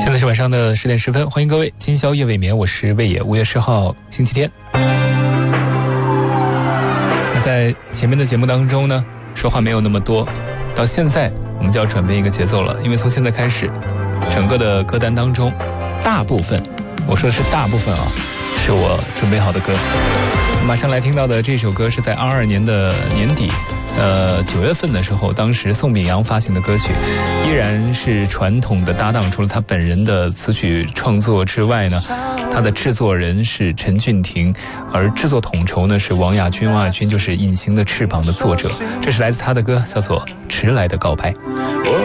现在是晚上的10点10分，欢迎各位今宵夜未眠，我是魏野。5月10号星期天。那在前面的节目当中呢，说话没有那么多，到现在我们就要转变一个节奏了，因为从现在开始，整个的歌单当中，大部分，我说的是大部分啊，是我准备好的歌。马上来听到的这首歌是在22年的年底9月份的时候，当时宋秉洋发行的歌曲，依然是传统的搭档，除了他本人的词曲创作之外呢，他的制作人是陈俊廷，而制作统筹呢是王亚军。王亚军就是《隐形的翅膀》的作者。这是来自他的歌，叫做《迟来的告白》。